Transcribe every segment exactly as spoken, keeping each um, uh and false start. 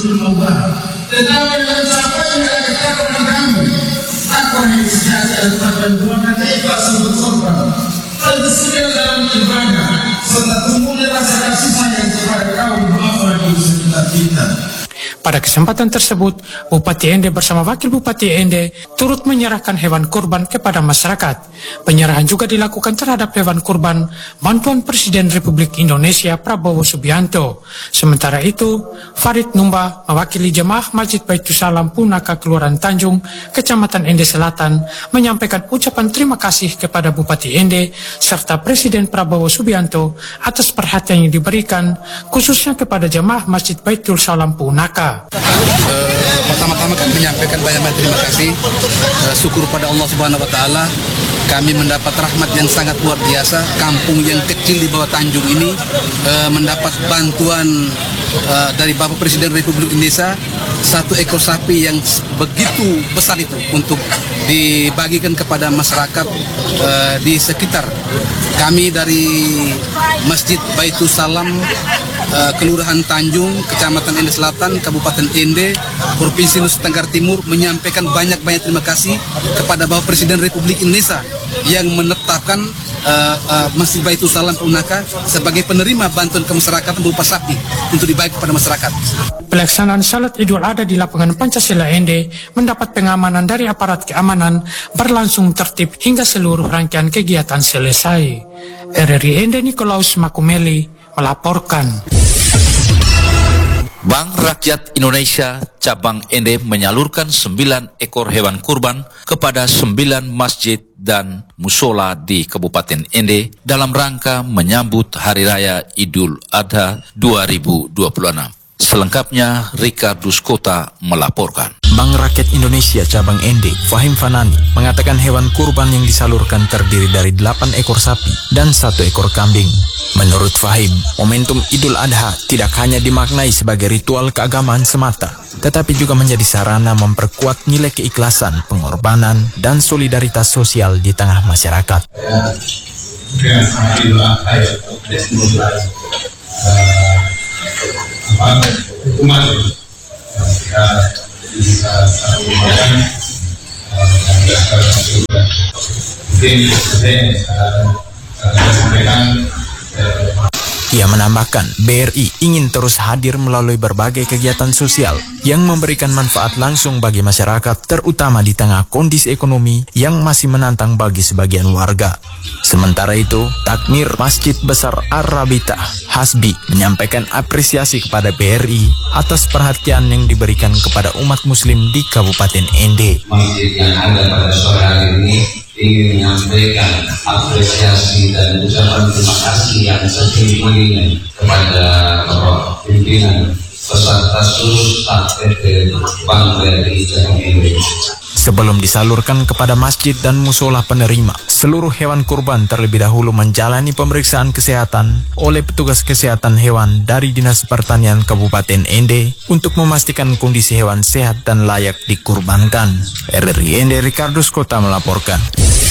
mengubah. Tetapi dengan siapa yang ada ketakutan kamu, takwa yang sejati adalah bantuan dan ikhlas untuk korban. Tersedia dalam ibadah, serta tumbuhnya rasa kasih sayang kepada kaum duafa di sekitar kita. Pada kesempatan tersebut, Bupati Ende bersama Wakil Bupati Ende turut menyerahkan hewan kurban kepada masyarakat. Penyerahan juga dilakukan terhadap hewan kurban bantuan Presiden Republik Indonesia Prabowo Subianto. Sementara itu, Farid Numba, mewakili jemaah Masjid Baitul Salam Punaka Kelurahan Tanjung, Kecamatan Ende Selatan, menyampaikan ucapan terima kasih kepada Bupati Ende serta Presiden Prabowo Subianto atas perhatian yang diberikan, khususnya kepada jemaah Masjid Baitul Salam Punaka. Uh, pertama-tama kami menyampaikan banyak-banyak terima kasih, uh, syukur pada Allah Subhanahu Wa Taala. Kami mendapat rahmat yang sangat luar biasa. Kampung yang kecil di bawah Tanjung ini uh, mendapat bantuan uh, dari Bapak Presiden Republik Indonesia, satu ekor sapi yang begitu besar itu untuk dibagikan kepada masyarakat uh, di sekitar. Kami dari Masjid Baitul Salam uh, Kelurahan Tanjung, Kecamatan Ende Selatan, Kabupaten Ende, Provinsi Nusa Tenggara Timur menyampaikan banyak-banyak terima kasih kepada Bapak Presiden Republik Indonesia yang menetapkan uh, uh, Masjid Baitul Salam Punaka sebagai penerima bantuan kemasyarakatan berupa sapi untuk dibagi kepada masyarakat. Pelaksanaan salat Idul Adha di lapangan Pancasila Ende mendapat pengamanan dari aparat keamanan berlangsung tertib hingga seluruh rangkaian kegiatan selesai. R R I Ende Nikolaus Makumeli melaporkan. Bank Rakyat Indonesia Cabang Ende menyalurkan sembilan ekor hewan kurban kepada sembilan masjid dan musola di Kabupaten Ende dalam rangka menyambut Hari Raya Idul Adha dua ribu dua puluh enam. Selengkapnya, Ricardus Kota melaporkan. Bank Rakyat Indonesia Cabang Ende, Fahim Fanani, mengatakan hewan kurban yang disalurkan terdiri dari delapan ekor sapi dan satu ekor kambing. Menurut Fahim, momentum Idul Adha tidak hanya dimaknai sebagai ritual keagamaan semata, tetapi juga menjadi sarana memperkuat nilai keikhlasan, pengorbanan, dan solidaritas sosial di tengah masyarakat. Dengan Idul Adha ya, apa umat kita bisa satu makan mungkin saya sampaikan. Ia menambahkan, B R I ingin terus hadir melalui berbagai kegiatan sosial yang memberikan manfaat langsung bagi masyarakat, terutama di tengah kondisi ekonomi yang masih menantang bagi sebagian warga. Sementara itu, Takmir Masjid Besar Ar-Rabita Hasbi menyampaikan apresiasi kepada B R I atas perhatian yang diberikan kepada umat muslim di Kabupaten Ende. Masjid yang ada pada sore hari ini ingin menyampaikan apresiasi dan ucapan terima kasih yang setinggi-tingginya kepada para pimpinan peserta seluruh staf P T Bank B R I Cabang Ende. Sebelum disalurkan kepada masjid dan musola penerima, seluruh hewan kurban terlebih dahulu menjalani pemeriksaan kesehatan oleh petugas kesehatan hewan dari Dinas Pertanian Kabupaten Ende untuk memastikan kondisi hewan sehat dan layak dikurbankan. R R I Ende Ricardus Kota melaporkan.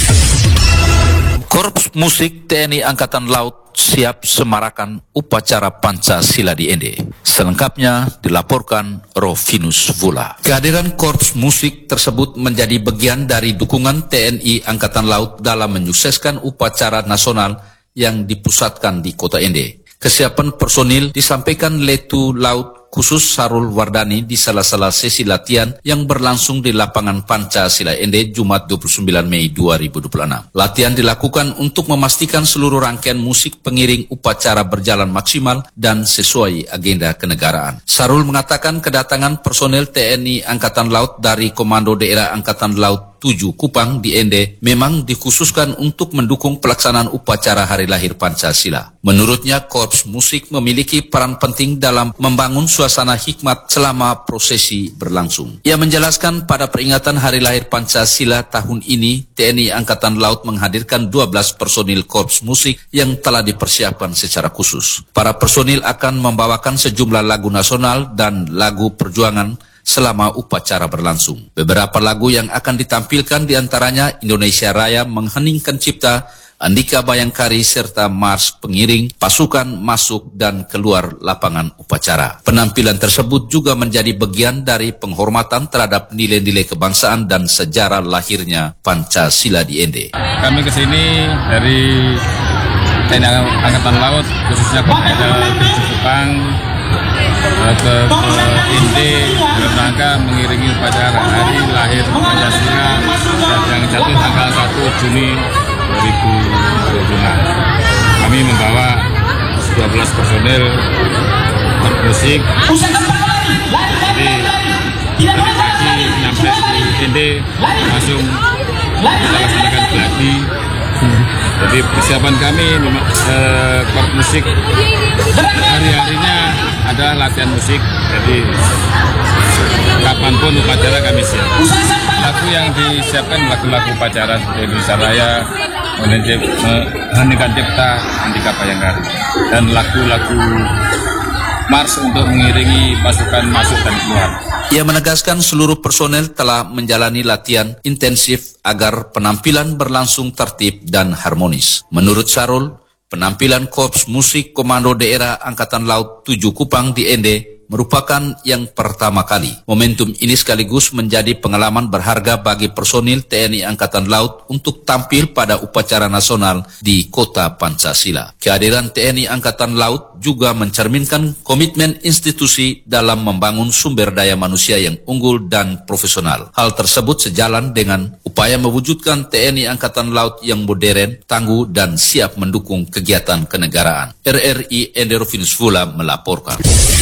Korps Musik T N I Angkatan Laut siap semarakan upacara Pancasila di Ende. Selengkapnya dilaporkan Rovinus Vula. Kehadiran Korps Musik tersebut menjadi bagian dari dukungan T N I Angkatan Laut dalam menyukseskan upacara nasional yang dipusatkan di Kota Ende. Kesiapan personil disampaikan Letu Laut Khusus Sarul Wardani di salah-salah sesi latihan yang berlangsung di lapangan Pancasila Ende Jumat dua puluh sembilan Mei dua ribu dua puluh enam. Latihan dilakukan untuk memastikan seluruh rangkaian musik pengiring upacara berjalan maksimal dan sesuai agenda kenegaraan. Sarul mengatakan kedatangan personel T N I Angkatan Laut dari Komando Daerah Angkatan Laut tujuh Kupang di Ende memang dikhususkan untuk mendukung pelaksanaan upacara Hari Lahir Pancasila. Menurutnya, Korps Musik memiliki peran penting dalam membangun suasana hikmat selama prosesi berlangsung. Ia menjelaskan pada peringatan Hari Lahir Pancasila tahun ini, T N I Angkatan Laut menghadirkan dua belas personil Korps Musik yang telah dipersiapkan secara khusus. Para personil akan membawakan sejumlah lagu nasional dan lagu perjuangan selama upacara berlangsung. Beberapa lagu yang akan ditampilkan diantaranya Indonesia Raya Mengheningkan Cipta, Andika Bayangkari serta Mars pengiring pasukan masuk dan keluar lapangan upacara. Penampilan tersebut juga menjadi bagian dari penghormatan terhadap nilai-nilai kebangsaan dan sejarah lahirnya Pancasila di Ende. Kami kesini dari T N I Angkatan Laut, khususnya Kopdal tujuh Kupang, ke Ende dalam rangka mengiringi upacara hari lahir Pancasila yang jatuh tanggal satu Juni dua ribu dua puluh enam. Kami membawa dua belas personel musik. Jadi tadi pagi nyampe di Ende langsung kita laksanakan gladi. Jadi persiapan kami eh, korps musik hari-harinya ada latihan musik. Jadi kapanpun upacara kami siap. Lagu yang disiapkan lagu-lagu upacara seperti Indonesia Raya, Heningkan Cipta, Andika Bayangkari, dan lagu-lagu mars untuk mengiringi pasukan masuk dan keluar. Ia menegaskan seluruh personel telah menjalani latihan intensif agar penampilan berlangsung tertib dan harmonis. Menurut Sarul, penampilan Korps Musik Komando Daerah Angkatan Laut tujuh Kupang di Ende merupakan yang pertama kali. Momentum ini sekaligus menjadi pengalaman berharga bagi personil T N I Angkatan Laut untuk tampil pada upacara nasional di Kota Pancasila. Kehadiran T N I Angkatan Laut juga mencerminkan komitmen institusi dalam membangun sumber daya manusia yang unggul dan profesional. Hal tersebut sejalan dengan upaya mewujudkan T N I Angkatan Laut yang modern, tangguh, dan siap mendukung kegiatan kenegaraan. R R I Ende Rofinus Vula melaporkan.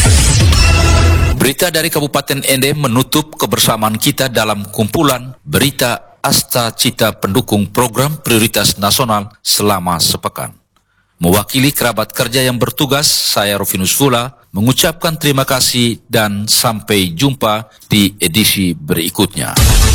Berita dari Kabupaten Ende menutup kebersamaan kita dalam kumpulan berita Asta Cita pendukung program prioritas nasional selama sepekan. Mewakili kerabat kerja yang bertugas, saya Rofinus Vula mengucapkan terima kasih dan sampai jumpa di edisi berikutnya.